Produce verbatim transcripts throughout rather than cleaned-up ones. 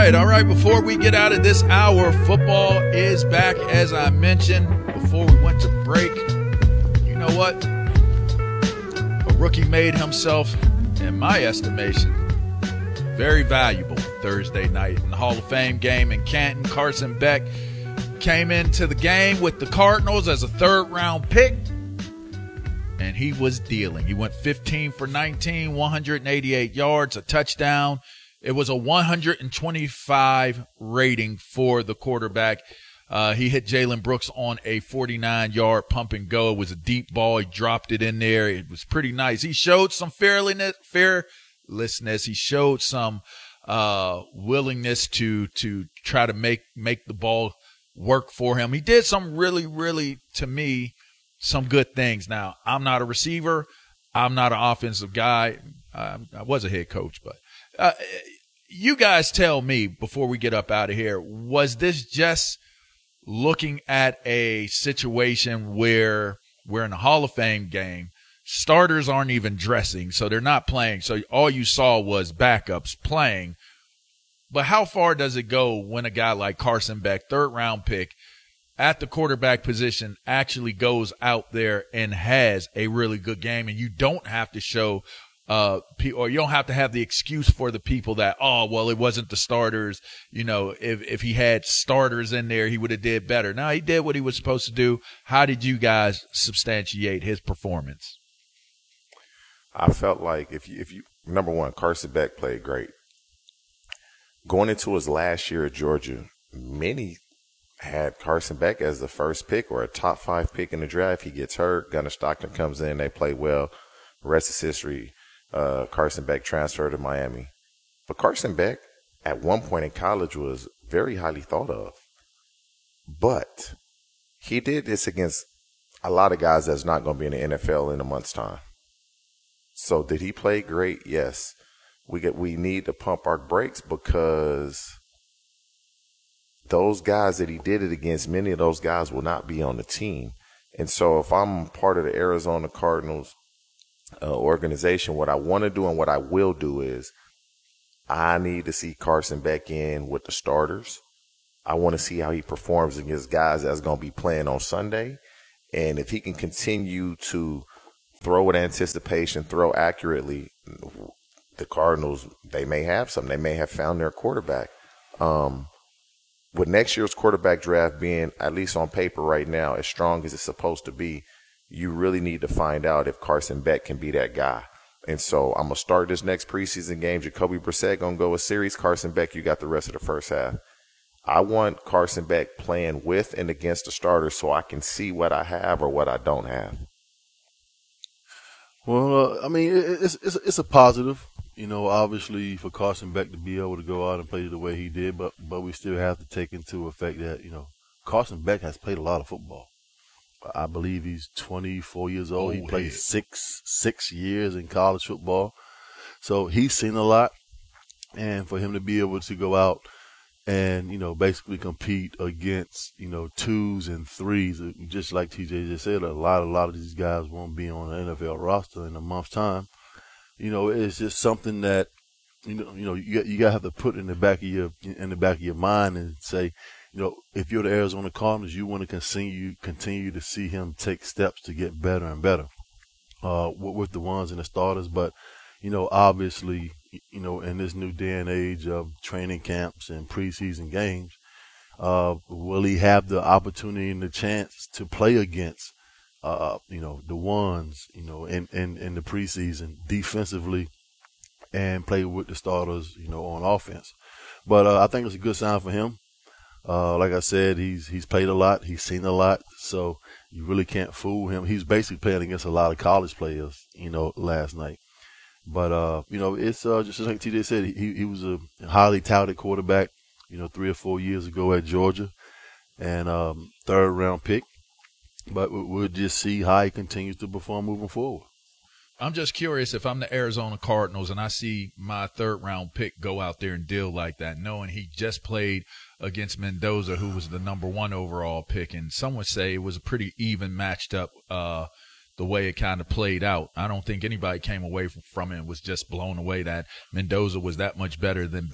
right, all right. Before we get out of this hour, football is back, as I mentioned before we went to break. You know what? A rookie made himself, in my estimation, very valuable Thursday night in the Hall of Fame game in Canton. Carson Beck came into the game with the Cardinals as a third-round pick, and he was dealing. He went fifteen for nineteen, one hundred eighty-eight yards, a touchdown. It was a one hundred twenty-five rating for the quarterback. Uh, he hit Jalen Brooks on a forty-nine-yard pump and go. It was a deep ball. He dropped it in there. It was pretty nice. He showed some fearlessness. fearlessness. He showed some uh, willingness to to try to make make the ball work for him. He did some really, really, to me, some good things. Now, I'm not a receiver. I'm not an offensive guy. I, I was a head coach, but uh, you guys tell me before we get up out of here, was this just looking at a situation where we're in a Hall of Fame game, starters aren't even dressing, so they're not playing, so all you saw was backups playing? But how far does it go when a guy like Carson Beck, third-round pick, at the quarterback position, actually goes out there and has a really good game, and you don't have to show uh, or you don't have to have the excuse for the people that, oh, well, it wasn't the starters. You know, if if he had starters in there, he would have did better. No, he did what he was supposed to do. How did you guys substantiate his performance? I felt like if you, if you number one, Carson Beck played great. Going into his last year at Georgia, many had Carson Beck as the first pick or a top five pick in the draft. He gets hurt. Gunnar Stockton comes in. They play well. The rest is history. Uh, Carson Beck transferred to Miami. But Carson Beck, at one point in college, was very highly thought of. But he did this against a lot of guys that's not going to be in the N F L in a month's time. So did he play great? Yes. We get we need to pump our brakes because those guys that he did it against, many of those guys will not be on the team. And so if I'm part of the Arizona Cardinals uh, organization, what I want to do and what I will do is I need to see Carson Beck in with the starters. I want to see how he performs against guys that's going to be playing on Sunday. And if he can continue to throw with anticipation, throw accurately, the Cardinals, they may have something. They may have found their quarterback. Um, with next year's quarterback draft being, at least on paper right now, as strong as it's supposed to be, you really need to find out if Carson Beck can be that guy. And so I'm going to start this next preseason game. Jacoby Brissett going to go a series. Carson Beck, you got the rest of the first half. I want Carson Beck playing with and against the starters so I can see what I have or what I don't have. Well, uh, I mean, it's, it's it's a positive, you know, obviously for Carson Beck to be able to go out and play the way he did, but but we still have to take into effect that, you know, Carson Beck has played a lot of football. I believe he's twenty-four years old. Oh, he played yeah. six six years in college football, so he's seen a lot. And for him to be able to go out and, you know, basically compete against, you know, twos and threes, just like T J just said, a lot, a lot of these guys won't be on the N F L roster in a month's time. You know, it's just something that, you know, you know, you you gotta have to put in the back of your in the back of your mind and say, you know, if you're the Arizona Cardinals, you want to continue continue to see him take steps to get better and better, uh, with, with the ones and the starters. But, you know, obviously, you know, in this new day and age of training camps and preseason games, uh, will he have the opportunity and the chance to play against, uh, you know, the ones, you know, in, in, in the preseason defensively and play with the starters, you know, on offense? But uh, I think it's a good sign for him. Uh, like I said, he's he's played a lot. He's seen a lot. So you really can't fool him. He's basically playing against a lot of college players, you know, last night. But, uh, you know, it's uh, just like T J said, he he was a highly touted quarterback, you know, three or four years ago at Georgia, and um, third round pick. But we'll just see how he continues to perform moving forward. I'm just curious, if I'm the Arizona Cardinals and I see my third round pick go out there and deal like that, knowing he just played against Mendoza, who was the number one overall pick, and some would say it was a pretty even matched up uh the way it kind of played out. I don't think anybody came away from it and was just blown away that Mendoza was that much better than Beck.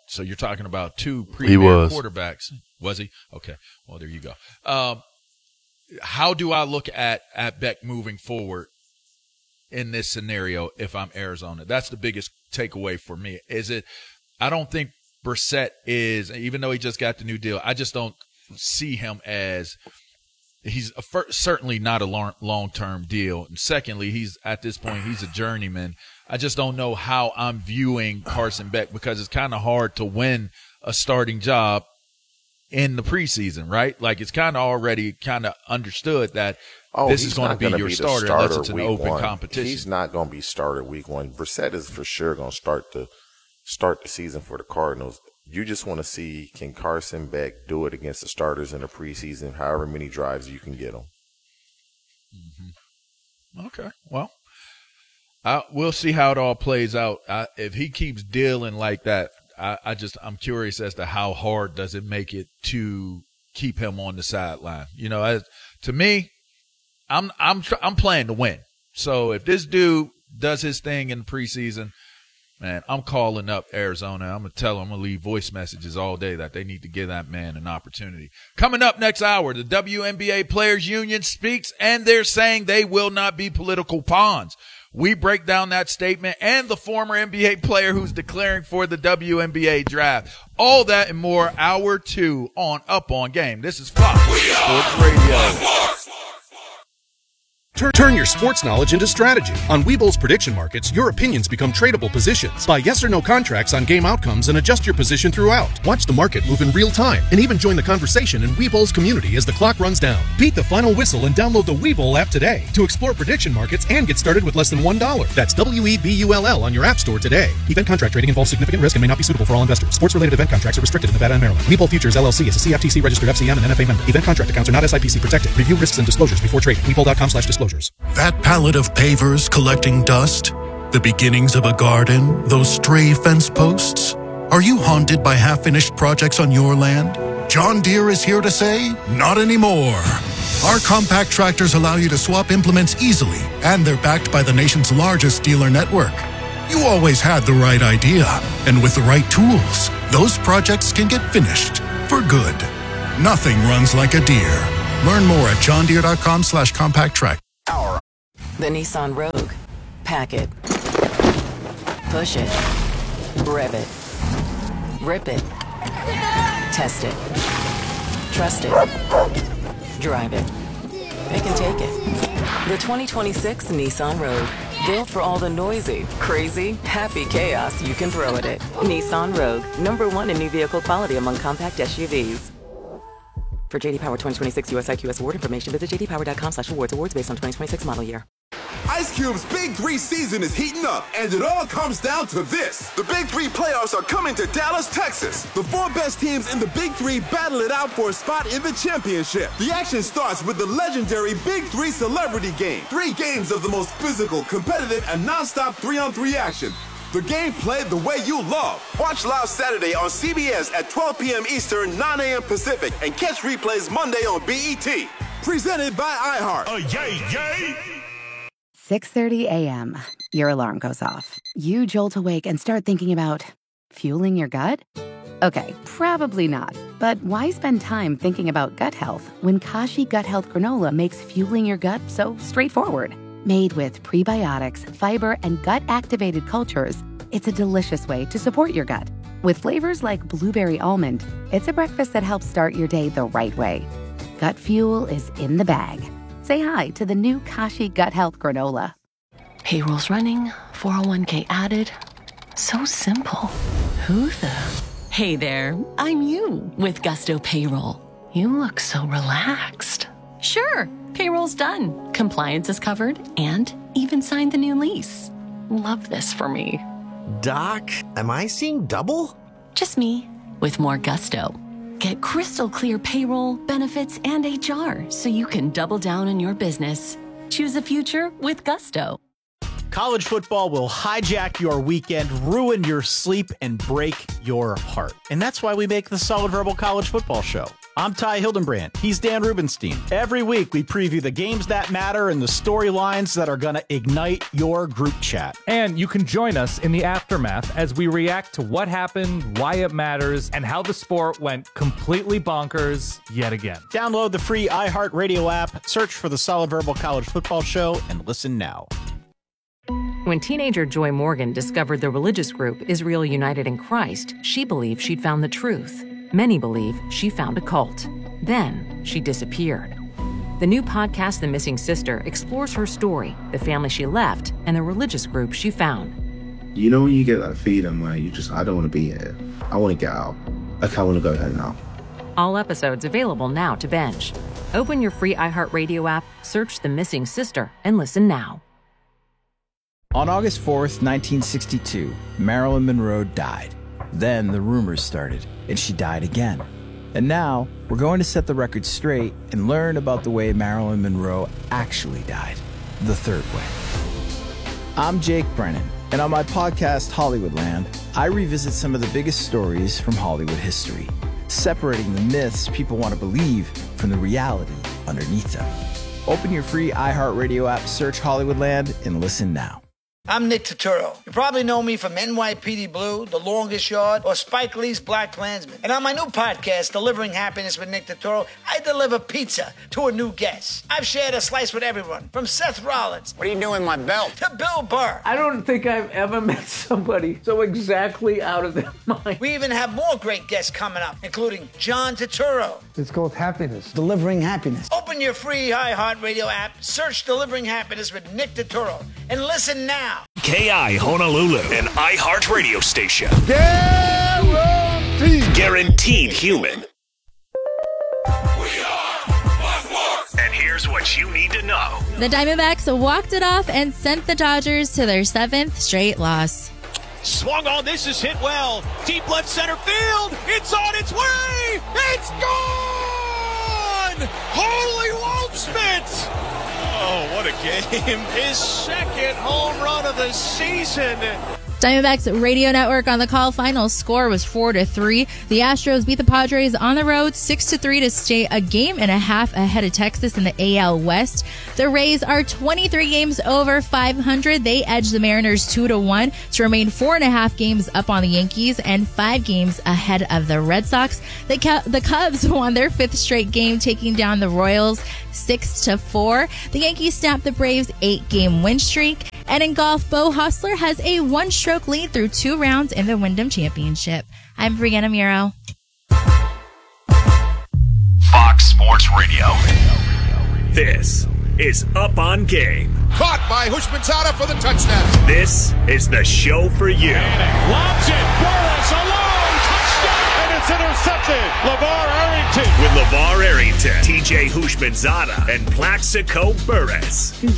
So you're talking about two He premier was. quarterbacks. Was he? Okay. Well, there you go. Um, how do I look at, at Beck moving forward in this scenario if I'm Arizona? That's the biggest takeaway for me. Is it – I don't think Brissett is – even though he just got the new deal, I just don't see him as – he's a fir- certainly not a long, long-term deal. And secondly, he's at this point, he's a journeyman. I just don't know how I'm viewing Carson Beck because it's kind of hard to win a starting job in the preseason, right? Like it's kind of already kind of understood that Oh, this he's is going to not be gonna your be the starter, starter unless it's an week open one. competition. He's not going to be starter week one. Brissett is for sure going to start the start the season for the Cardinals. You just want to see, can Carson Beck do it against the starters in the preseason, however many drives you can get them. Mm-hmm. Okay, well, I, we'll see how it all plays out. I, if he keeps dealing like that, I, I just I'm curious as to how hard does it make it to keep him on the sideline. You know, as, to me, I'm I'm tr- I'm playing to win. So if this dude does his thing in the preseason, man, I'm calling up Arizona. I'm going to tell them, I'm going to leave voice messages all day that they need to give that man an opportunity. Coming up next hour, the W N B A Players Union speaks, and they're saying they will not be political pawns. We break down that statement and the former N B A player who's declaring for the W N B A draft. All that and more, hour two on Up On Game. This is Fox Sports Radio. Turn, turn your sports knowledge into strategy. On Webull's prediction markets, your opinions become tradable positions. Buy yes or no contracts on game outcomes and adjust your position throughout. Watch the market move in real time and even join the conversation in Webull's community as the clock runs down. Beat the final whistle and download the Webull app today to explore prediction markets and get started with less than one dollar. That's W E B U L L on your app store today. Event contract trading involves significant risk and may not be suitable for all investors. Sports-related event contracts are restricted in Nevada and Maryland. Webull Futures, L L C is a C F T C-registered F C M and N F A member. Event contract accounts are not S I P C protected. Review risks and disclosures before trading. Webull.com slash disclosures. That pallet of pavers collecting dust? The beginnings of a garden? Those stray fence posts? Are you haunted by half-finished projects on your land? John Deere is here to say, not anymore. Our compact tractors allow you to swap implements easily, and they're backed by the nation's largest dealer network. You always had the right idea, and with the right tools, those projects can get finished for good. Nothing runs like a Deere. Learn more at johndeere.com slash compact track. The Nissan Rogue. Pack it. Push it. Rev it. Rip it. Test it. Trust it. Drive it. It can take it. The twenty twenty-six Nissan Rogue. Built for all the noisy, crazy, happy chaos you can throw at it. Nissan Rogue. Number one in new vehicle quality among compact S U Vs. For J D Power twenty twenty-six U S I Q S award information, visit jdpower.com slash awards. Awards based on twenty twenty-six model year. Ice Cube's Big Three season is heating up, and it all comes down to this. The Big Three playoffs are coming to Dallas, Texas. The four best teams in the Big Three battle it out for a spot in the championship. The action starts with the legendary Big Three Celebrity Game. Three games of the most physical, competitive, and non-stop three-on-three action. The game played the way you love. Watch live Saturday on C B S at twelve p.m. Eastern, nine a.m. Pacific, and catch replays Monday on B E T. Presented by iHeart. Oh, yay, yay! six thirty a.m. Your alarm goes off. You jolt awake and start thinking about fueling your gut? Okay, probably not. But why spend time thinking about gut health when Kashi Gut Health Granola makes fueling your gut so straightforward? Made with prebiotics, fiber, and gut-activated cultures, it's a delicious way to support your gut. With flavors like blueberry almond, it's a breakfast that helps start your day the right way. Gut fuel is in the bag. Say hi to the new Kashi Gut Health Granola. Payroll's running, four oh one k added. So simple. Who the? Hey there, I'm you with Gusto Payroll. You look so relaxed. Sure, payroll's done. Compliance is covered and even signed the new lease. Love this for me. Doc, am I seeing double? Just me with more gusto. Get crystal clear payroll, benefits, and H R so you can double down on your business. Choose a future with Gusto. College football will hijack your weekend, ruin your sleep, and break your heart. And that's why we make the Solid Verbal College Football Show. I'm Ty Hildenbrand. He's Dan Rubenstein. Every week, we preview the games that matter and the storylines that are going to ignite your group chat. And you can join us in the aftermath as we react to what happened, why it matters, and how the sport went completely bonkers yet again. Download the free iHeartRadio app, search for the Solid Verbal College Football Show, and listen now. When teenager Joy Morgan discovered the religious group Israel United in Christ, she believed she'd found the truth. Many believe she found a cult. Then she disappeared. The new podcast, The Missing Sister, explores her story, the family she left, and the religious group she found. You know when you get that feeling where you just, I don't want to be here. I want to get out. Okay, I want to go home now. All episodes available now to binge. Open your free iHeartRadio app, search The Missing Sister, and listen now. On August fourth, nineteen sixty-two, Marilyn Monroe died. Then the rumors started, and she died again. And now, we're going to set the record straight and learn about the way Marilyn Monroe actually died. The third way. I'm Jake Brennan, and on my podcast, Hollywoodland, I revisit some of the biggest stories from Hollywood history, separating the myths people want to believe from the reality underneath them. Open your free iHeartRadio app, search Hollywoodland, and listen now. I'm Nick Turturro. You probably know me from N Y P D Blue, The Longest Yard, or Spike Lee's Black Klansman. And on my new podcast, Delivering Happiness with Nick Turturro, I deliver pizza to a new guest. I've shared a slice with everyone, from Seth Rollins. What are you doing with my belt? To Bill Burr. I don't think I've ever met somebody so exactly out of their mind. We even have more great guests coming up, including John Turturro. It's called Happiness. Delivering Happiness. Open your free iHeartRadio app, search Delivering Happiness with Nick Turturro, and listen now. K I Honolulu, an iHeartRadio station. Guaranteed. Guaranteed human. We are And here's what you need to know. The Diamondbacks walked it off and sent the Dodgers to their seventh straight loss. Swung on, this is hit well. Deep left center field. It's on its way. It's gone. Holy Waldschmidt. Oh, what a game. His second home run of the season. Diamondbacks Radio Network on the call. Final score was four to three. The Astros beat the Padres on the road six to three to stay a game and a half ahead of Texas in the A L West. The Rays are twenty-three games over five hundred. They edged the Mariners two to one to remain four and a half games up on the Yankees and five games ahead of the Red Sox. The, the Cubs won their fifth straight game, taking down the Royals six to four. The Yankees snapped the Braves' eight-game win streak. And in golf, Bo Hostler has a one-stroke lead through two rounds in the Wyndham Championship. I'm Brianna Muro. Fox Sports Radio. This is Up on Game. Caught by Hushmanzada for the touchdown. This is the show for you. Manning lobs it. Burris alone. Touchdown. And it's intercepted. LeVar Arrington. With LeVar Arrington, T J Hushmanzada, and Plaxico Burress.